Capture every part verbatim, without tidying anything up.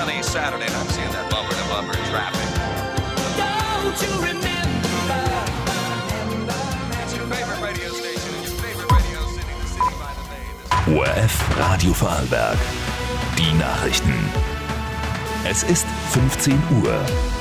sunny Saturday, and I'm seeing that bumper-to-bumper traffic. Don't you remember? It's your favorite radio station, and your favorite radio city, the city by the bay. O R F Radio Vorarlberg. Die Nachrichten. Es ist fünfzehn Uhr.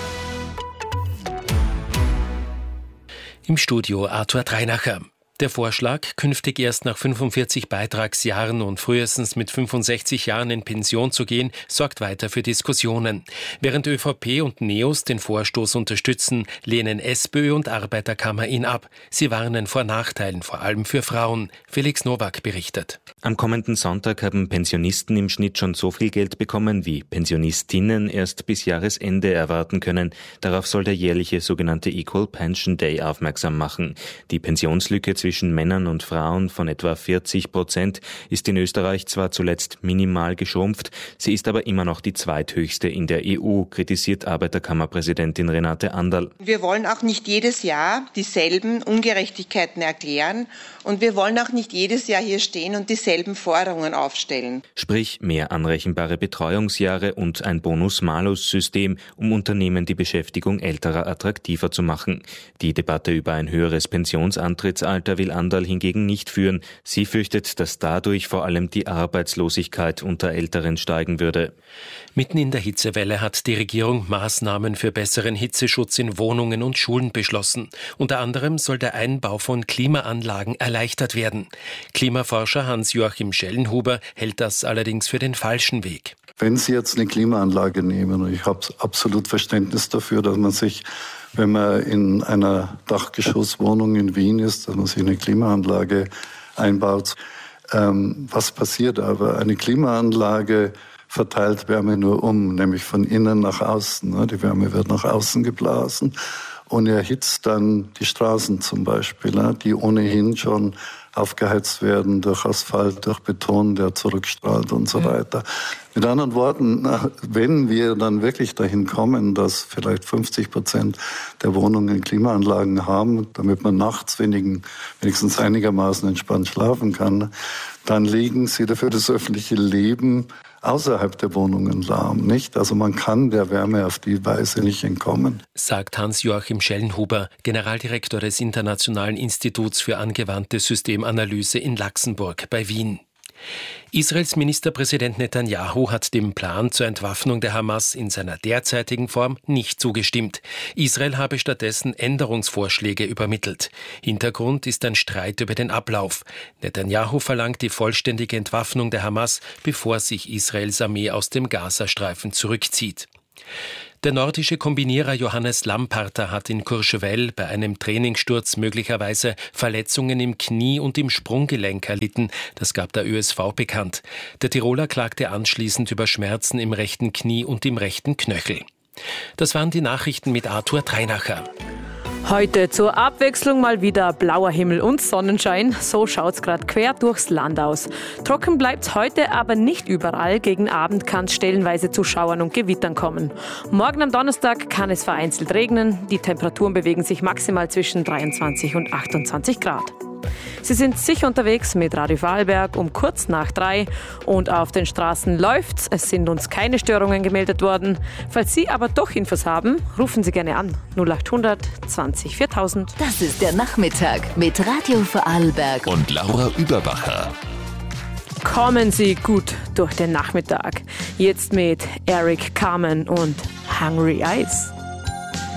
Im Studio Arthur Dreinacher. Der Vorschlag, künftig erst nach fünfundvierzig Beitragsjahren und frühestens mit fünfundsechzig Jahren in Pension zu gehen, sorgt weiter für Diskussionen. Während ÖVP und NEOS den Vorstoß unterstützen, lehnen SPÖ und Arbeiterkammer ihn ab. Sie warnen vor Nachteilen, vor allem für Frauen. Felix Nowak berichtet. Am kommenden Sonntag haben Pensionisten im Schnitt schon so viel Geld bekommen, wie Pensionistinnen erst bis Jahresende erwarten können. Darauf soll der jährliche sogenannte Equal Pension Day aufmerksam machen. Die Pensionslücke zwischen Männern und Frauen von etwa vierzig Prozent ist in Österreich zwar zuletzt minimal geschrumpft, sie ist aber immer noch die zweithöchste in der E U, kritisiert Arbeiterkammerpräsidentin Renate Anderl. Wir wollen auch nicht jedes Jahr dieselben Ungerechtigkeiten erklären und wir wollen auch nicht jedes Jahr hier stehen und dieselben Forderungen aufstellen. Sprich mehr anrechenbare Betreuungsjahre und ein Bonus-Malus-System, um Unternehmen die Beschäftigung Älterer attraktiver zu machen. Die Debatte über ein höheres Pensionsantrittsalter will Anderl hingegen nicht führen. Sie fürchtet, dass dadurch vor allem die Arbeitslosigkeit unter Älteren steigen würde. Mitten in der Hitzewelle hat die Regierung Maßnahmen für besseren Hitzeschutz in Wohnungen und Schulen beschlossen. Unter anderem soll der Einbau von Klimaanlagen erleichtert werden. Klimaforscher Hans-Joachim Schellenhuber hält das allerdings für den falschen Weg. Wenn Sie jetzt eine Klimaanlage nehmen, und ich habe absolut Verständnis dafür, dass man sich, wenn man in einer Dachgeschosswohnung in Wien ist, dass man sich eine Klimaanlage einbaut. Ähm, was passiert aber? Eine Klimaanlage verteilt Wärme nur um, nämlich von innen nach außen. Ne? Die Wärme wird nach außen geblasen und erhitzt dann die Straßen zum Beispiel, ne? Die ohnehin schon aufgeheizt werden durch Asphalt, durch Beton, der zurückstrahlt und so weiter. Mit anderen Worten, wenn wir dann wirklich dahin kommen, dass vielleicht fünfzig Prozent der Wohnungen Klimaanlagen haben, damit man nachts wenigen, wenigstens einigermaßen entspannt schlafen kann, dann legen sie dafür das öffentliche Leben außerhalb der Wohnungen lahm, nicht? Also man kann der Wärme auf die Weise nicht entkommen. Sagt Hans-Joachim Schellenhuber, Generaldirektor des Internationalen Instituts für angewandte Systemanalyse in Laxenburg bei Wien. Israels Ministerpräsident Netanyahu hat dem Plan zur Entwaffnung der Hamas in seiner derzeitigen Form nicht zugestimmt. Israel habe stattdessen Änderungsvorschläge übermittelt. Hintergrund ist ein Streit über den Ablauf. Netanyahu verlangt die vollständige Entwaffnung der Hamas, bevor sich Israels Armee aus dem Gazastreifen zurückzieht. Der nordische Kombinierer Johannes Lamparter hat in Courchevel bei einem Trainingssturz möglicherweise Verletzungen im Knie und im Sprunggelenk erlitten. Das gab der Ö S V bekannt. Der Tiroler klagte anschließend über Schmerzen im rechten Knie und im rechten Knöchel. Das waren die Nachrichten mit Arthur Dreinacher. Heute zur Abwechslung mal wieder blauer Himmel und Sonnenschein. So schaut's gerade quer durchs Land aus. Trocken bleibt's heute aber nicht überall. Gegen Abend kann es stellenweise zu Schauern und Gewittern kommen. Morgen am Donnerstag kann es vereinzelt regnen. Die Temperaturen bewegen sich maximal zwischen dreiundzwanzig und achtundzwanzig Grad. Sie sind sicher unterwegs mit Radio Vorarlberg um kurz nach drei und auf den Straßen läuft's. Es sind uns keine Störungen gemeldet worden. Falls Sie aber doch Infos haben, rufen Sie gerne an. null achthundert zwanzig viertausend. Das ist der Nachmittag mit Radio Vorarlberg und Laura Überbacher. Kommen Sie gut durch den Nachmittag. Jetzt mit Eric Carmen und Hungry Eyes.